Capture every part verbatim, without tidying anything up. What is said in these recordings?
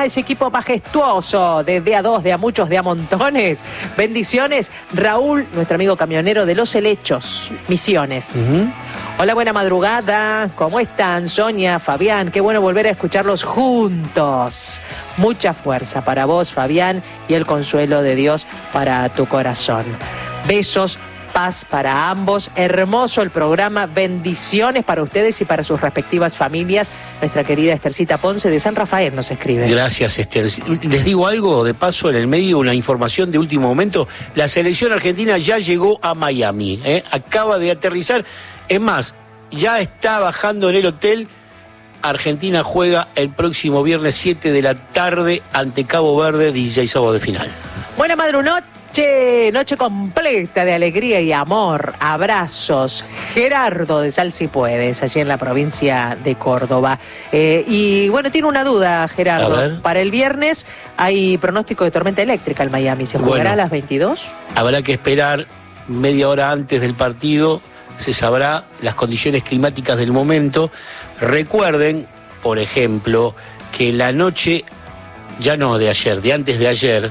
a ese equipo majestuoso de D A dos, de a muchos, de a montones. Bendiciones, Raúl, nuestro amigo camionero de Los Helechos, Misiones. Uh-huh. Hola, buena madrugada. ¿Cómo están, Sonia, Fabián? Qué bueno volver a escucharlos juntos. Mucha fuerza para vos, Fabián, y el consuelo de Dios para tu corazón. Besos, paz para ambos. Hermoso el programa. Bendiciones para ustedes y para sus respectivas familias. Nuestra querida Estercita Ponce de San Rafael nos escribe. Gracias, Esther. Les digo algo, de paso, en el medio, una información de último momento. La selección argentina ya llegó a Miami, ¿eh? Acaba de aterrizar. Es más, ya está bajando en el hotel. Argentina juega el próximo viernes siete de la tarde ante Cabo Verde, dieciséisavo de final. Buena madrunoche, noche completa de alegría y amor. Abrazos. Gerardo de Sal Si Puedes, allí en la provincia de Córdoba. Eh, y bueno, tiene una duda, Gerardo. Para el viernes hay pronóstico de tormenta eléctrica en Miami. ¿Se jugará bueno, a las veintidós? Habrá que esperar media hora antes del partido. Se sabrá las condiciones climáticas del momento. Recuerden, por ejemplo, que la noche, ya no de ayer, de antes de ayer,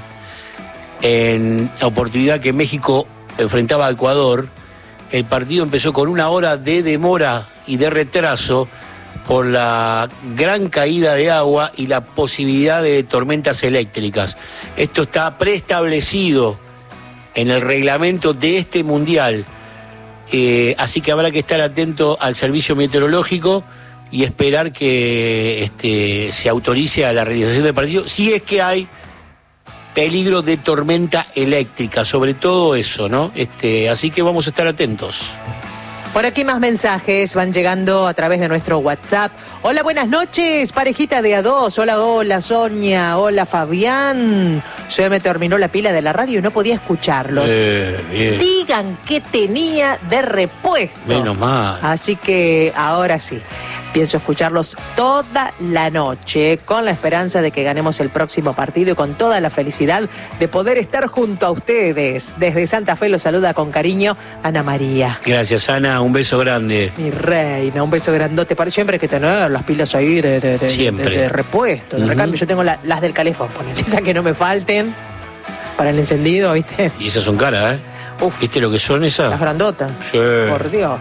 en la oportunidad que México enfrentaba a Ecuador, el partido empezó con una hora de demora y de retraso por la gran caída de agua y la posibilidad de tormentas eléctricas. Esto está preestablecido en el reglamento de este mundial. Eh, así que habrá que estar atento al servicio meteorológico y esperar que este, se autorice a la realización del partido, si es que hay peligro de tormenta eléctrica, sobre todo eso, ¿no? Este, así que vamos a estar atentos. Por aquí más mensajes van llegando a través de nuestro WhatsApp. Hola, buenas noches, parejita de A dos. Hola, hola, Sonia. Hola, Fabián. Se me terminó la pila de la radio y no podía escucharlos. Eh, bien. Digan que tenía de repuesto. Menos mal. Así que ahora sí. Pienso escucharlos toda la noche con la esperanza de que ganemos el próximo partido y con toda la felicidad de poder estar junto a ustedes. Desde Santa Fe los saluda con cariño Ana María. Gracias, Ana. Un beso grande. Mi reina, un beso grandote. Para siempre hay que tener las pilas ahí de, de, de, siempre. de, de repuesto, de uh-huh. recambio. Yo tengo la, las del calefón, ponele. Esas que no me falten para el encendido, ¿viste? Y esas son caras, ¿eh? Uf. ¿Viste lo que son esas? Las grandotas. Sí. Por Dios.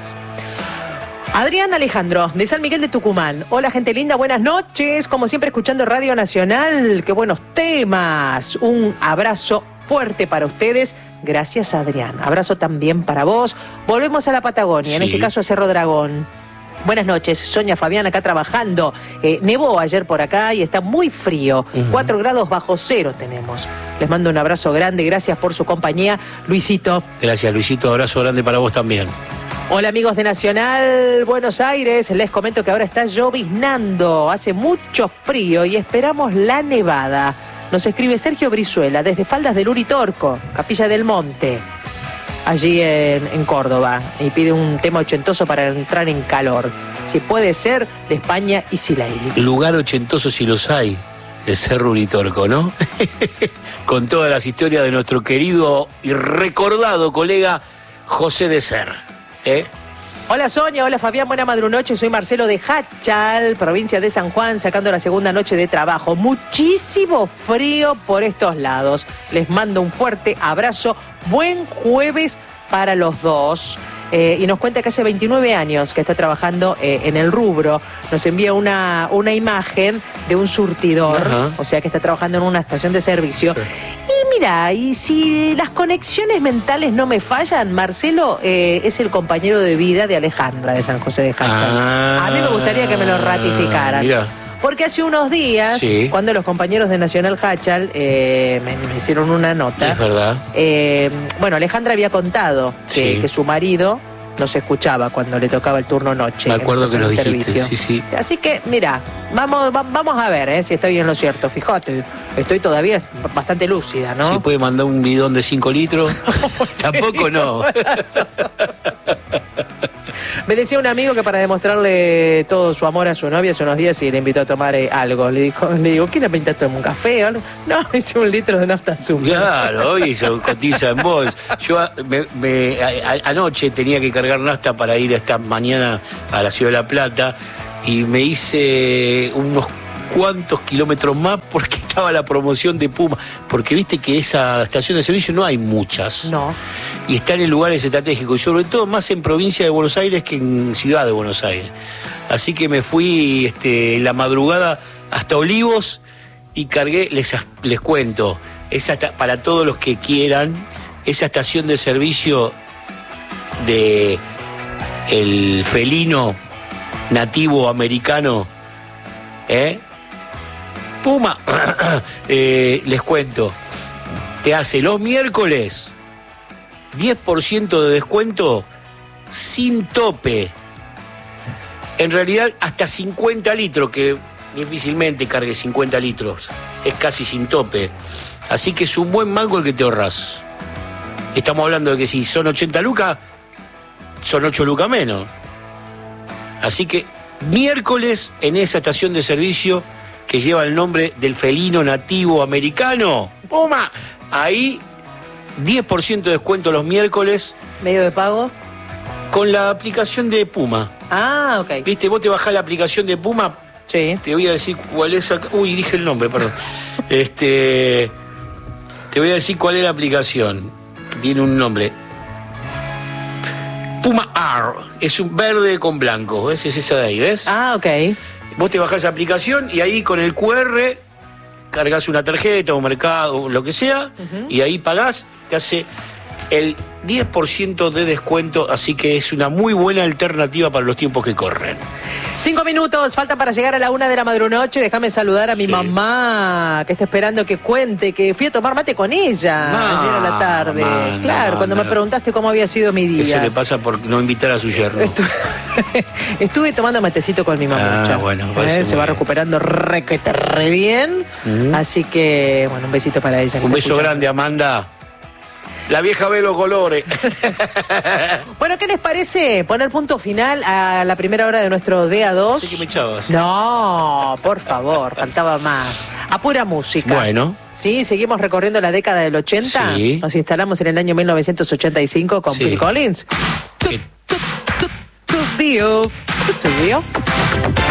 Adrián Alejandro, de San Miguel de Tucumán. Hola, gente linda, buenas noches. Como siempre, escuchando Radio Nacional. Qué buenos temas. Un abrazo fuerte para ustedes. Gracias, Adrián. Abrazo también para vos. Volvemos a la Patagonia, sí. En este caso a Cerro Dragón. Buenas noches, Sonia, Fabián, acá trabajando. Eh, nevó ayer por acá y está muy frío. Uh-huh. Cuatro grados bajo cero tenemos. Les mando un abrazo grande. Gracias por su compañía. Luisito. Gracias, Luisito. Abrazo grande para vos también. Hola amigos de Nacional Buenos Aires, les comento que ahora está lloviznando, hace mucho frío y esperamos la nevada. Nos escribe Sergio Brizuela desde Faldas del Uritorco, Capilla del Monte, allí en, en Córdoba, y pide un tema ochentoso para entrar en calor. Si puede ser, de España y Silaili. Lugar ochentoso si los hay, el Cerro Uritorco, ¿no? Con todas las historias de nuestro querido y recordado colega José de Ser. ¿Eh? Hola Sonia, hola Fabián, buena madrunoche, soy Marcelo de Hachal, provincia de San Juan, sacando la segunda noche de trabajo. Muchísimo frío por estos lados. Les mando un fuerte abrazo, buen jueves para los dos. Eh, y nos cuenta que hace veintinueve años que está trabajando eh, en el rubro. Nos envía una, una imagen de un surtidor, ajá. O sea que está trabajando en una estación de servicio. Sí. Y mira, y si las conexiones mentales no me fallan, Marcelo eh, es el compañero de vida de Alejandra de San José de Hachal. Ah, a mí me gustaría que me lo ratificaran. Mira. Porque hace unos días, sí. Cuando los compañeros de Nacional Hachal eh, me, me hicieron una nota. Es verdad. Eh, bueno, Alejandra había contado que, sí. que su marido nos escuchaba cuando le tocaba el turno noche. Me acuerdo que nos dijiste, sí, sí. Así que, mira, vamos, va, vamos a ver eh, si estoy en lo cierto. Fíjate, estoy todavía bastante lúcida, ¿no? Si puede mandar un bidón de cinco litros. Tampoco no. Me decía un amigo que para demostrarle todo su amor a su novia hace unos días y le invitó a tomar eh, algo. Le dijo, le digo, ¿qué le pintaste? ¿Un café o algo? No, hice un litro de nafta azul. Claro, hoy se cotiza en bols. Yo me, me, a, anoche tenía que cargar nafta para ir esta mañana a la Ciudad de La Plata y me hice unos cuantos kilómetros más porque estaba la promoción de Puma, porque viste que esa estación de servicio no hay muchas. No. Y están en lugares estratégicos, y sobre todo más en provincia de Buenos Aires que en ciudad de Buenos Aires. Así que me fui este, en la madrugada hasta Olivos y cargué, les, les cuento, esa, para todos los que quieran, esa estación de servicio de el felino nativo americano, ¿eh? Puma, eh, les cuento, te hace los miércoles diez por ciento de descuento sin tope. En realidad hasta cincuenta litros, que difícilmente cargue cincuenta litros, es casi sin tope. Así que es un buen mango el que te ahorras. Estamos hablando de que si son ochenta lucas, son ocho lucas menos. Así que miércoles en esa estación de servicio que lleva el nombre del felino nativo americano, Puma, ahí diez por ciento de descuento los miércoles. ¿Medio de pago? Con la aplicación de Puma. Ah, ok. Viste, vos te bajás la aplicación de Puma. Sí. Te voy a decir cuál es acá. Uy, dije el nombre, perdón. este, te voy a decir cuál es la aplicación. Tiene un nombre. Puma R, es un verde con blanco, ¿ves? Es esa de ahí, ¿ves? Ah, ok. Vos te bajás esa aplicación y ahí con el Q R cargas una tarjeta o un mercado o lo que sea, uh-huh. Y ahí pagás, te hace el diez por ciento de descuento, así que es una muy buena alternativa para los tiempos que corren. Cinco minutos, faltan para llegar a la una de la madrunoche. Déjame saludar a mi sí. mamá, que está esperando que cuente, que fui a tomar mate con ella no, ayer a la tarde. Manda, claro, manda. Cuando me preguntaste cómo había sido mi día. Eso le pasa por no invitar a su yerno. Estuve, estuve tomando matecito con mi mamá. Ah, bueno, ¿Eh? Se va recuperando re, que te re bien. Uh-huh. Así que, bueno, un besito para ella. Un beso grande, Amanda. La vieja ve los colores. Bueno, ¿qué les parece poner punto final a la primera hora de nuestro D A dos? Sí que me echabas. No, por favor, faltaba más. A pura música. Bueno. Sí, seguimos recorriendo la década del ochenta. Sí. Nos instalamos en el año mil novecientos ochenta y cinco con sí. Phil Collins. ¿Qué? Tu, tu, tu, tu, tu, tu, tu, tu, tu,